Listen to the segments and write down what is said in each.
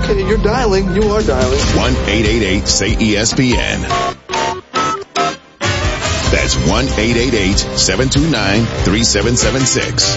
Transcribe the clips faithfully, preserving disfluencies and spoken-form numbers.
Okay, you're dialing. You are dialing. one eight eight eight say E S P N. That's one eight eight eight seven two nine three seven seven six.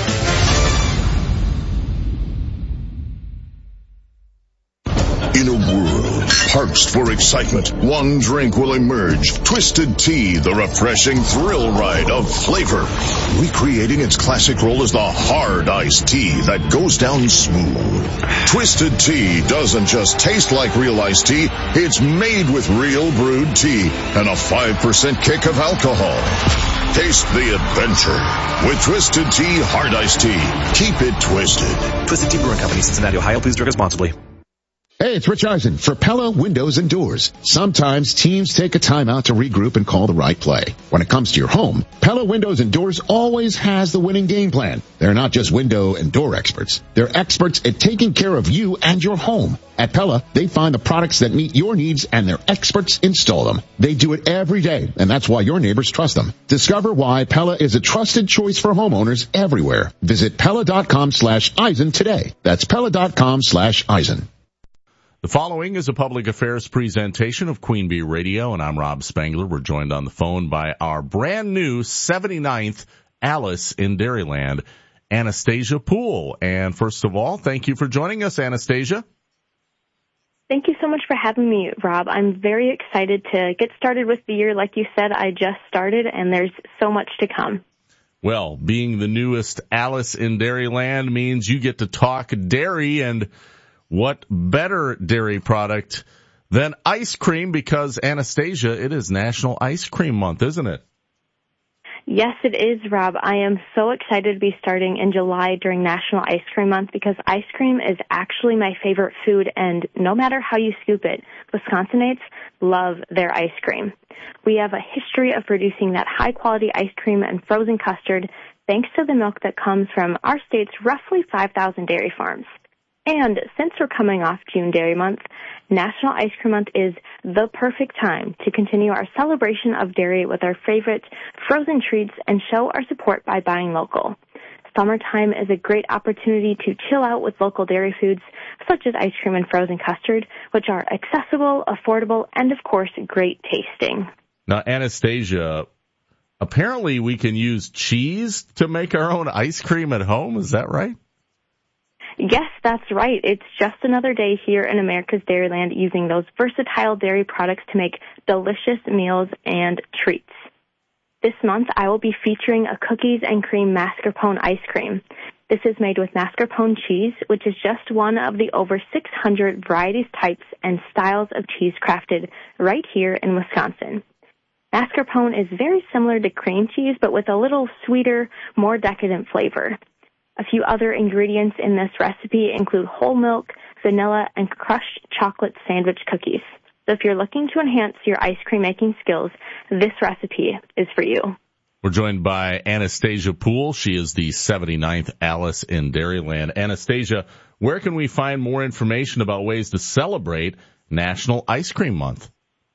In a world parched for excitement, one drink will emerge. Twisted Tea, the refreshing thrill ride of flavor. Recreating its classic role as the hard iced tea that goes down smooth. Twisted Tea doesn't just taste like real iced tea, it's made with real brewed tea and a five percent kick of alcohol. Taste the adventure with Twisted Tea Hard Iced Tea. Keep it twisted. Twisted Tea Brewing Company, Cincinnati, Ohio. Please drink responsibly. Hey, it's Rich Eisen for Pella Windows and Doors. Sometimes teams take a time out to regroup and call the right play. When it comes to your home, Pella Windows and Doors always has the winning game plan. They're not just window and door experts. They're experts at taking care of you and your home. At Pella, they find the products that meet your needs and their experts install them. They do it every day, and that's why your neighbors trust them. Discover why Pella is a trusted choice for homeowners everywhere. Visit Pella.com slash Eisen today. That's Pella.com slash Eisen. The following is a public affairs presentation of Queen Bee Radio, and I'm Rob Spangler. We're joined on the phone by our brand new seventy-ninth Alice in Dairyland, Anastasia Poole. And first of all, thank you for joining us, Anastasia. Thank you so much for having me, Rob. I'm very excited to get started with the year. Like you said, I just started, and there's so much to come. Well, being the newest Alice in Dairyland means you get to talk dairy, and what better dairy product than ice cream? Because, Anastasia, it is National Ice Cream Month, isn't it? Yes, it is, Rob. I am so excited to be starting in July during National Ice Cream Month because ice cream is actually my favorite food, and no matter how you scoop it, Wisconsinites love their ice cream. We have a history of producing that high-quality ice cream and frozen custard thanks to the milk that comes from our state's roughly five thousand dairy farms. And since we're coming off June Dairy Month, National Ice Cream Month is the perfect time to continue our celebration of dairy with our favorite frozen treats and show our support by buying local. Summertime is a great opportunity to chill out with local dairy foods such as ice cream and frozen custard, which are accessible, affordable, and of course, great tasting. Now, Anastasia, apparently we can use cheese to make our own ice cream at home. Is that right? Yes, that's right. It's just another day here in America's Dairyland using those versatile dairy products to make delicious meals and treats. This month, I will be featuring a cookies and cream mascarpone ice cream. This is made with mascarpone cheese, which is just one of the over six hundred varieties, types, and styles of cheese crafted right here in Wisconsin. Mascarpone is very similar to cream cheese, but with a little sweeter, more decadent flavor. A few other ingredients in this recipe include whole milk, vanilla, and crushed chocolate sandwich cookies. So if you're looking to enhance your ice cream making skills, this recipe is for you. We're joined by Anastasia Poole. She is the seventy-ninth Alice in Dairyland. Anastasia, where can we find more information about ways to celebrate National Ice Cream Month?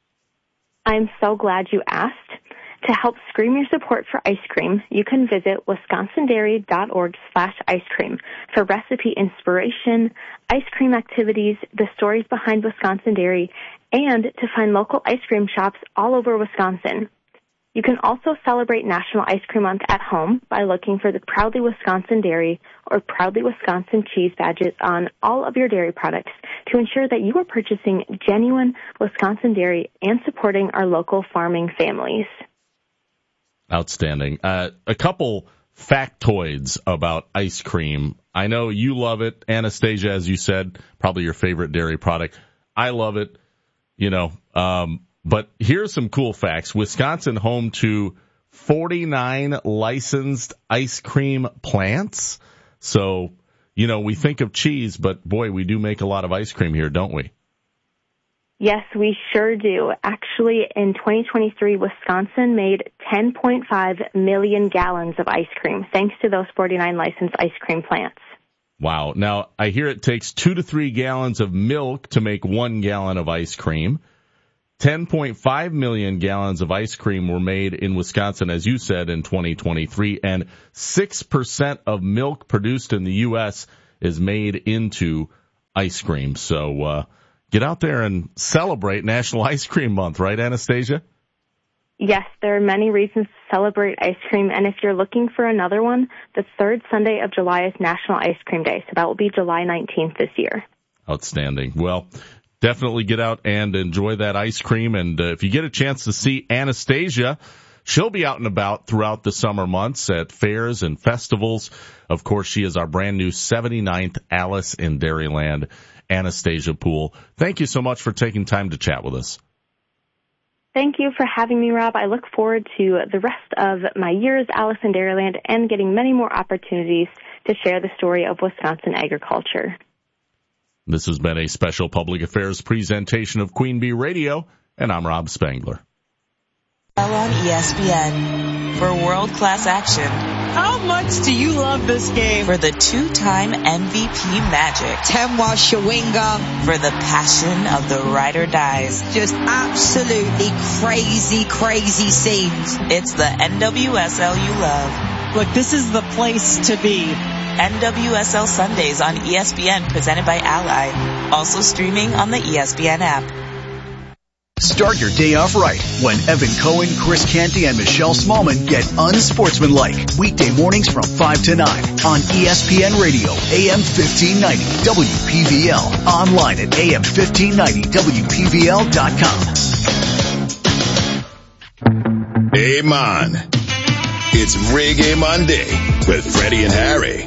I'm so glad you asked. To help scream your support for ice cream, you can visit wisconsindairy.org slash ice cream for recipe inspiration, ice cream activities, the stories behind Wisconsin Dairy, and to find local ice cream shops all over Wisconsin. You can also celebrate National Ice Cream Month at home by looking for the Proudly Wisconsin Dairy or Proudly Wisconsin cheese badges on all of your dairy products to ensure that you are purchasing genuine Wisconsin dairy and supporting our local farming families. Outstanding. Uh, a couple factoids about ice cream. I know you love it, Anastasia, as you said, probably your favorite dairy product. I love it, you know. Um, but here's some cool facts. Wisconsin, home to forty-nine licensed ice cream plants. So, you know, we think of cheese, but boy, we do make a lot of ice cream here, don't we? Yes, we sure do. Actually, in twenty twenty-three, Wisconsin made ten point five million gallons of ice cream, thanks to those forty-nine licensed ice cream plants. Wow. Now, I hear it takes two to three gallons of milk to make one gallon of ice cream. ten point five million gallons of ice cream were made in Wisconsin, as you said, in twenty twenty-three, and six percent of milk produced in the U S is made into ice cream. So uh, get out there and celebrate National Ice Cream Month, right, Anastasia? Yes, there are many reasons to celebrate ice cream, and if you're looking for another one, the third Sunday of July is National Ice Cream Day, so that will be July nineteenth this year. Outstanding. Well, definitely get out and enjoy that ice cream, and uh, if you get a chance to see Anastasia, she'll be out and about throughout the summer months at fairs and festivals. Of course, she is our brand new seventy-ninth Alice in Dairyland, Anastasia Poole. Thank you so much for taking time to chat with us. Thank you for having me, Rob. I look forward to the rest of my years Alice in Dairyland and getting many more opportunities to share the story of Wisconsin agriculture. This has been a special public affairs presentation of Queen Bee Radio, and I'm Rob Spangler. On E S P N for world-class action. How much do you love this game? For the two-time M V P magic. Temwa Shawinga. For the passion of the ride or dies. Just absolutely crazy, crazy scenes. It's the N W S L you love. Look, this is the place to be. N W S L Sundays on E S P N, presented by Ally. Also streaming on the E S P N app. Start your day off right when Evan Cohen, Chris Canty, and Michelle Smallman get unsportsmanlike. Weekday mornings from five to nine on E S P N Radio, A M fifteen ninety, W P V L. Online at A M fifteen ninety W P V L dot com. Hey, man. It's Reggae Monday with Freddie and Harry.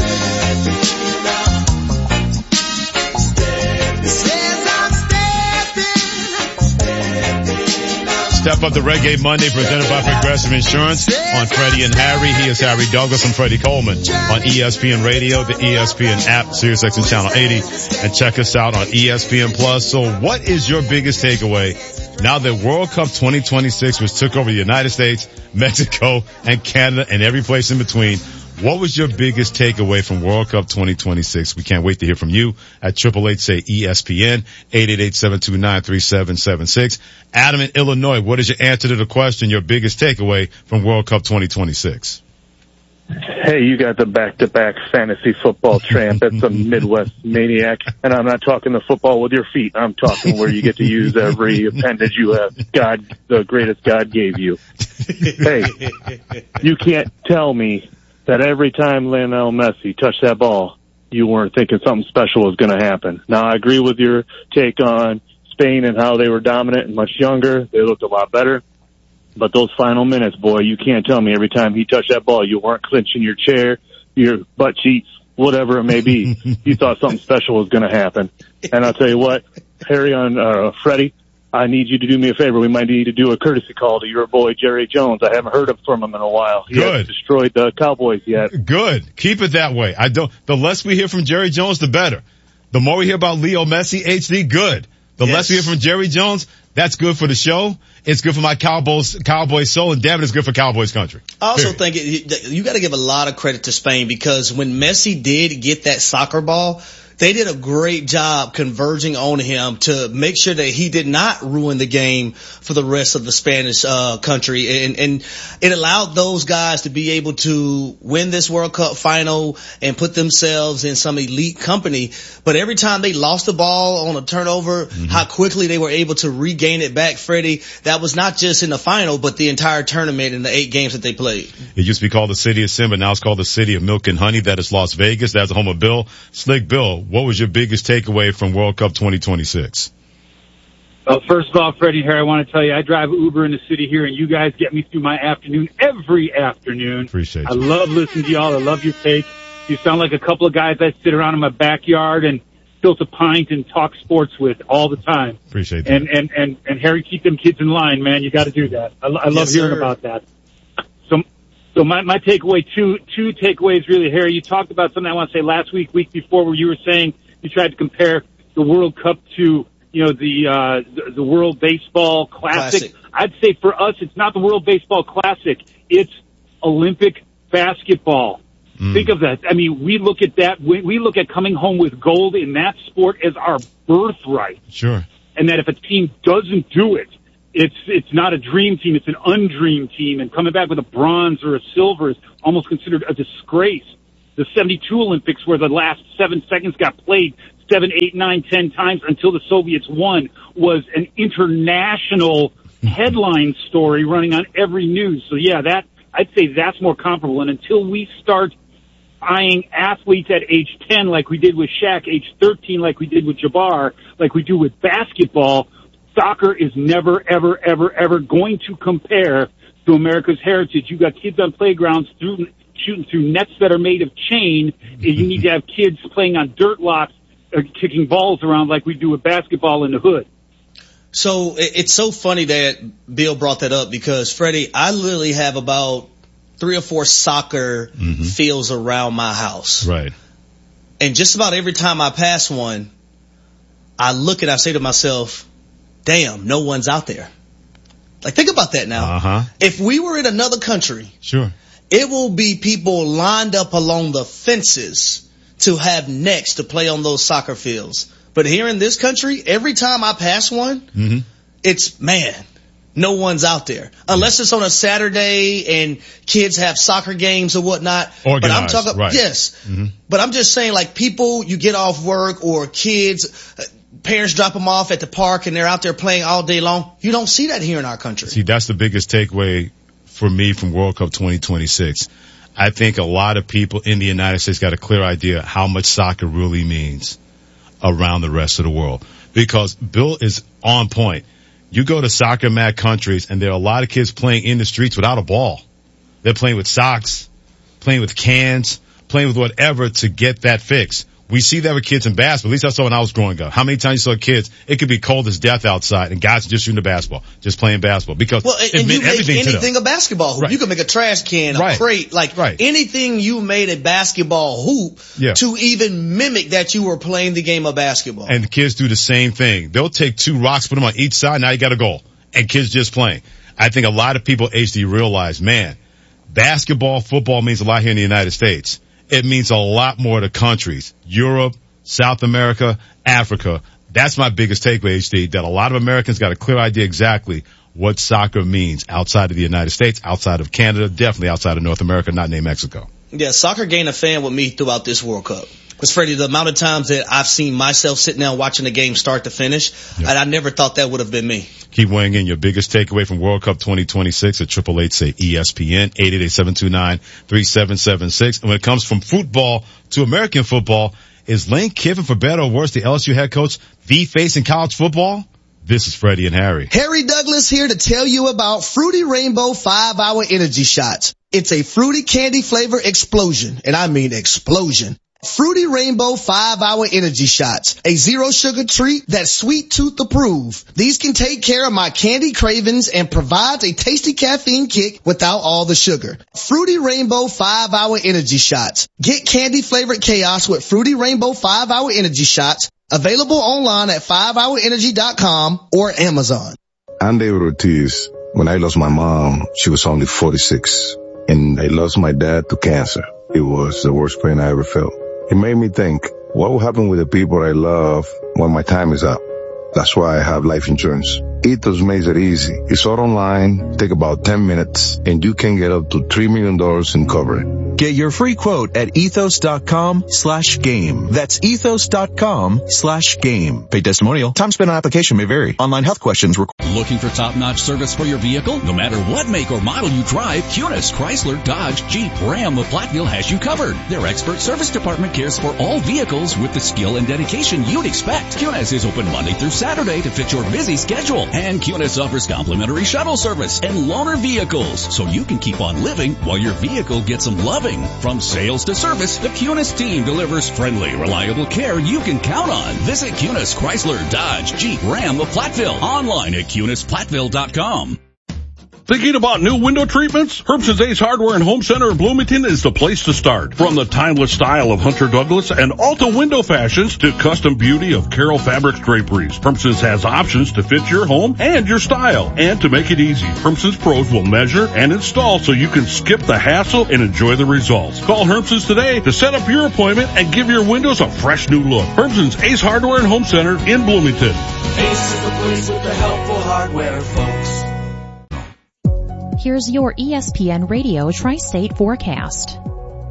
Step up to Reggae Monday, presented by Progressive Insurance on Freddie and Harry. He is Harry Douglas and Freddie Coleman on E S P N Radio, the E S P N app, SiriusXM Channel eighty, and check us out on E S P N Plus. So what is your biggest takeaway now that World Cup twenty twenty-six was took over the United States, Mexico, and Canada, and every place in between? What was your biggest takeaway from World Cup twenty twenty-six? We can't wait to hear from you at triple eight say E S P N, eight eight eight, seven two nine, three seven seven six. Adam in Illinois, what is your answer to the question, your biggest takeaway from World Cup twenty twenty-six? Hey, you got the back-to-back fantasy football tramp. That's a Midwest maniac. And I'm not talking the football with your feet. I'm talking where you get to use every appendage you have. God, the greatest God gave you. Hey, you can't tell me that every time Lionel Messi touched that ball, you weren't thinking something special was going to happen. Now, I agree with your take on Spain and how they were dominant and much younger. They looked a lot better. But those final minutes, boy, you can't tell me every time he touched that ball, you weren't clinching your chair, your butt cheeks, whatever it may be. You thought something special was going to happen. And I'll tell you what, Harry on uh, Freddie, I need you to do me a favor. We might need to do a courtesy call to your boy, Jerry Jones. I haven't heard from him in a while. He Good. hasn't destroyed the Cowboys yet. Good. Keep it that way. I don't, the less we hear from Jerry Jones, the better. The more we hear about Leo Messi, H D, good. The yes. less we hear from Jerry Jones, that's good for the show. It's good for my Cowboys, Cowboys soul, and damn it, it's good for Cowboys country. I also Period. think it, you got to give a lot of credit to Spain, because when Messi did get that soccer ball, they did a great job converging on him to make sure that he did not ruin the game for the rest of the Spanish uh country. And, and it allowed those guys to be able to win this World Cup final and put themselves in some elite company. But every time they lost the ball on a turnover, mm-hmm. how quickly they were able to regain it back, Freddie, that was not just in the final, but the entire tournament in the eight games that they played. It used to be called the City of Sin, but now it's called the City of Milk and Honey. That is Las Vegas. That's the home of Bill. Slick Bill, what was your biggest takeaway from World Cup twenty twenty-six? Well, first of all, Freddie, here, I want to tell you, I drive Uber in the city here, and you guys get me through my afternoon every afternoon. Appreciate I you. love listening to y'all. I love your take. You sound like a couple of guys I sit around in my backyard and tilt a pint and talk sports with all the time. Appreciate that. And, and, and, and Harry, keep them kids in line, man. You got to do that. I, I love yes, hearing sir. about that. So, so my, my takeaway, two, two takeaways really, Harry. You talked about something I want to say last week, week before, where you were saying you tried to compare the World Cup to, you know, the, uh, the, the World Baseball Classic. Classic. I'd say for us, it's not the World Baseball Classic. It's Olympic basketball. Mm. Think of that. I mean, we look at that, we, we look at coming home with gold in that sport as our birthright. Sure. And that if a team doesn't do it, it's, it's not a dream team, it's an undream team. And coming back with a bronze or a silver is almost considered a disgrace. The seventy-two Olympics, where the last seven seconds got played, seven, eight, nine, ten times until the Soviets won was an international headline story running on every news. So yeah, that, I'd say that's more comparable. And until we start eyeing athletes at age ten like we did with Shaq, age thirteen like we did with Jabbar, like we do with basketball, soccer is never, ever, ever, ever going to compare to America's heritage. You got kids on playgrounds through, shooting through nets that are made of chain. You need to have kids playing on dirt lots, uh, kicking balls around like we do with basketball in the hood. So it's so funny that Bill brought that up because, Freddie, I literally have about three or four soccer mm-hmm. fields around my house. Right. And just about every time I pass one, I look and I say to myself, damn, no one's out there. Like, think about that now. Uh-huh. If we were in another country, sure, it will be people lined up along the fences to have nets to play on those soccer fields. But here in this country, every time I pass one, mm-hmm. it's, man, no one's out there. Unless it's on a Saturday and kids have soccer games or whatnot. Organized, but I'm talking, right. yes. Mm-hmm. But I'm just saying, like, people, you get off work or kids, uh, parents drop them off at the park and they're out there playing all day long. You don't see that here in our country. See, that's the biggest takeaway for me from World Cup twenty twenty-six. I think a lot of people in the United States got a clear idea how much soccer really means around the rest of the world. Because Bill is on point. You go to soccer mad countries and there are a lot of kids playing in the streets without a ball. They're playing with socks, playing with cans, playing with whatever to get that fix. We see that with kids in basketball. At least I saw when I was growing up. How many times you saw kids, it could be cold as death outside and guys just shooting the basketball, just playing basketball. Because well, and, it and meant you make everything anything to them. a basketball hoop. Right. You can make a trash can, a right. crate, like right. anything you made a basketball hoop yeah. to even mimic that you were playing the game of basketball. And the kids do the same thing. They'll take two rocks, put them on each side, now you got a goal. And kids just playing. I think a lot of people H D realize, man, basketball, football means a lot here in the United States. It means a lot more to countries. Europe, South America, Africa. That's my biggest takeaway, H D, that a lot of Americans got a clear idea exactly what soccer means outside of the United States, outside of Canada, definitely outside of North America, not named Mexico. Yeah, soccer gained a fan with me throughout this World Cup. Because, Freddie, the amount of times that I've seen myself sitting down watching the game start to finish, yep. and I never thought that would have been me. Keep weighing in your biggest takeaway from World Cup twenty twenty-six at eight eight eight, say E S P N, eight eight eight, seven two nine, three seven seven six. And when it comes from football to American football, is Lane Kiffin, for better or worse, the L S U head coach, the face in college football? This is Freddie and Harry. Harry Douglas here to tell you about Fruity Rainbow five hour Energy Shots. It's a fruity candy flavor explosion, and I mean explosion. Fruity Rainbow five hour Energy Shots, a zero sugar treat that's sweet tooth approved. These can take care of my candy cravings and provides a tasty caffeine kick without all the sugar. Fruity Rainbow five hour Energy Shots. Get candy flavored chaos with Fruity Rainbow five hour Energy Shots. Available online at five hour energy dot com or Amazon. I'm David Ortiz. When I lost my mom, she was only forty-six. And I lost my dad to cancer. It was the worst pain I ever felt. It made me think, what will happen with the people I love when my time is up? That's why I have life insurance. Ethos makes it easy. It's all online, take about ten minutes, and you can get up to three million dollars in coverage. Get your free quote at ethos.com slash game. That's ethos.com slash game. Paid testimonial. Time spent on application may vary. Online health questions required. Looking for top-notch service for your vehicle? No matter what make or model you drive, Cunis, Chrysler, Dodge, Jeep, Ram of Platteville has you covered. Their expert service department cares for all vehicles with the skill and dedication you'd expect. Cunis is open Monday through Saturday to fit your busy schedule. And Cunis offers complimentary shuttle service and loaner vehicles, so you can keep on living while your vehicle gets some loving. From sales to service, the Cunis team delivers friendly, reliable care you can count on. Visit Cunis, Chrysler, Dodge, Jeep, Ram of Platteville. Online at cunis platteville dot com. Thinking about new window treatments? Herbson's Ace Hardware and Home Center in Bloomington is the place to start. From the timeless style of Hunter Douglas and Alta window fashions to custom beauty of Carroll Fabrics draperies, Herbson's has options to fit your home and your style. And to make it easy, Herbson's pros will measure and install so you can skip the hassle and enjoy the results. Call Herbson's today to set up your appointment and give your windows a fresh new look. Herbson's Ace Hardware and Home Center in Bloomington. Ace is the place with the helpful hardware, folks. Here's your E S P N Radio Tri-State forecast.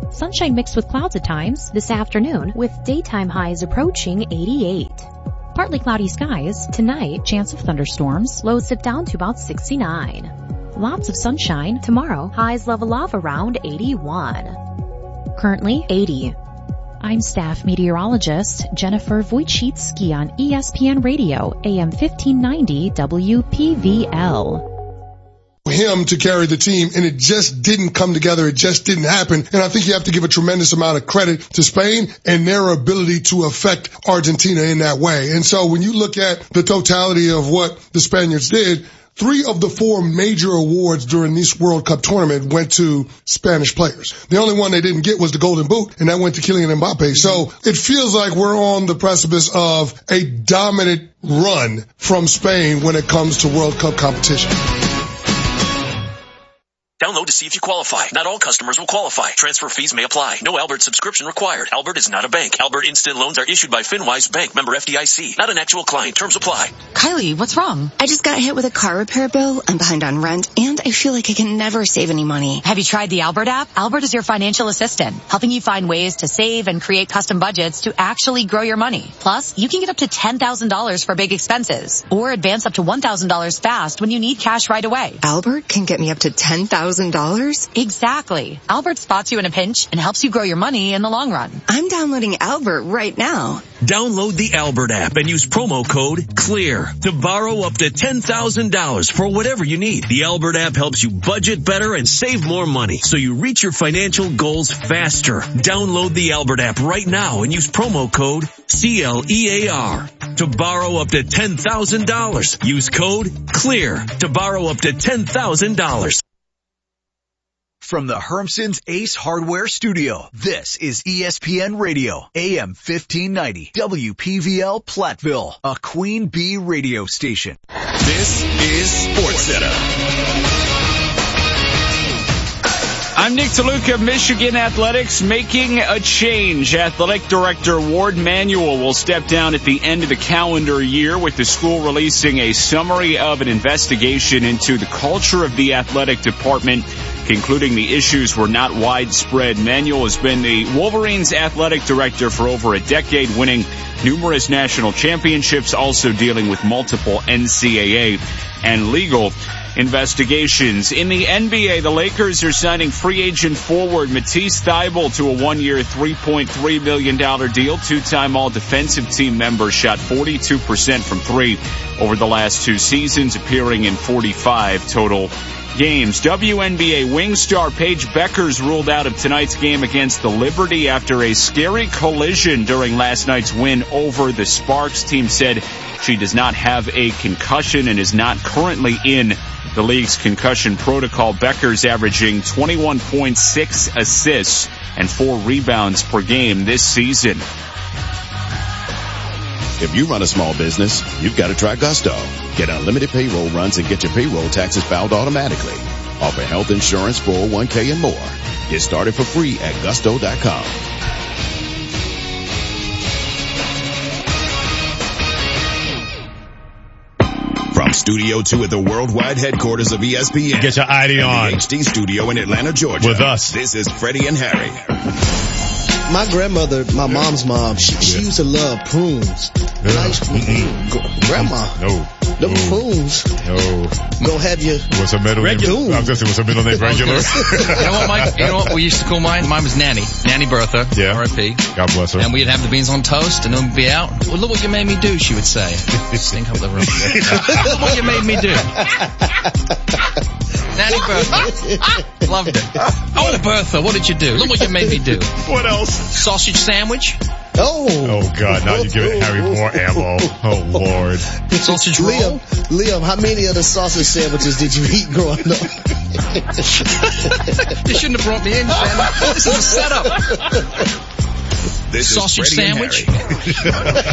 Sunshine mixed with clouds at times this afternoon with daytime highs approaching eighty-eight. Partly cloudy skies. Tonight, chance of thunderstorms. Lows dip down to about sixty-nine. Lots of sunshine. Tomorrow, highs level off around eighty-one. Currently, eighty. I'm staff meteorologist Jennifer Wojcicki on E S P N Radio, A M fifteen ninety W P V L. Him to carry the team, and it just didn't come together. It just didn't happen. And I think you have to give a tremendous amount of credit to Spain and their ability to affect Argentina in that way. And so when you look at the totality of what the Spaniards did, three of the four major awards during this World Cup tournament went to Spanish players. The only one they didn't get was the Golden Boot, and that went to Kylian Mbappe. So it feels like we're on the precipice of a dominant run from Spain when it comes to World Cup competition. Download to see if you qualify. Not all customers will qualify. Transfer fees may apply. No Albert subscription required. Albert is not a bank. Albert Instant Loans are issued by FinWise Bank, member F D I C. Not an actual client. Terms apply. Kylie, what's wrong? I just got hit with a car repair bill. I'm behind on rent, and I feel like I can never save any money. Have you tried the Albert app? Albert is your financial assistant, helping you find ways to save and create custom budgets to actually grow your money. Plus, you can get up to ten thousand dollars for big expenses, or advance up to one thousand dollars fast when you need cash right away. Albert can get me up to ten thousand dollars? Exactly. Albert spots you in a pinch and helps you grow your money in the long run. I'm downloading Albert right now. Download the Albert app and use promo code CLEAR to borrow up to ten thousand dollars for whatever you need. The Albert app helps you budget better and save more money so you reach your financial goals faster. Download the Albert app right now and use promo code C L E A R to borrow up to ten thousand dollars. Use code CLEAR to borrow up to ten thousand dollars. From the Hermson's Ace Hardware Studio, this is E S P N Radio, A M fifteen ninety, W P V L Platteville, a Queen Bee radio station. This is SportsCenter. I'm Nick DeLuca of Michigan Athletics, making a change. Athletic Director Ward Manuel will step down at the end of the calendar year, with the school releasing a summary of an investigation into the culture of the athletic department, concluding the issues were not widespread. Manuel has been the Wolverines athletic director for over a decade, winning numerous national championships, also dealing with multiple N C double A and legal investigations. In the N B A, the Lakers are signing free agent forward Matisse Thybulle to a one-year, three point three million dollars deal. Two-time all-defensive team member, shot forty-two percent from three over the last two seasons, appearing in forty-five total games. W N B A wing star Paige Beckers ruled out of tonight's game against the Liberty after a scary collision during last night's win over the Sparks. Team said she does not have a concussion and is not currently in the league's concussion protocol. Beckers averaging twenty-one point six assists and four rebounds per game this season. If you run a small business, you've got to try Gusto. Get unlimited payroll runs and get your payroll taxes filed automatically. Offer health insurance, four oh one k, and more. Get started for free at gusto dot com. From Studio two at the worldwide headquarters of E S P N. Get your I D on. The H D studio in Atlanta, Georgia. With us. This is Freddie and Harry. My grandmother, my mom's mom, she, she used to love prunes. Yeah. Nice, grandma. No. Them no. prunes. No. Gonna have you. What's her middle regular. name? I was gonna say, what's her middle name? Regular. You know what, Mike? You know what we used to call mine? Mine was Nanny. Nanny Bertha. Yeah. R I P. God bless her. And we'd have the beans on toast, and then we'd be out. Well, look what you made me do, she would say. Stink up the room. Look what you made me do. Nanny Bertha. Loved it. Oh, Bertha, what did you do? Look what you made me do. What else? Sausage sandwich. Oh. Oh, God. Now you're giving Harry more ammo. Oh, Lord. Sausage roll. Liam, Liam, how many of the sausage sandwiches did you eat growing up? You shouldn't have brought me in, Shannon. This is a setup. This Sausage is Freddie sandwich.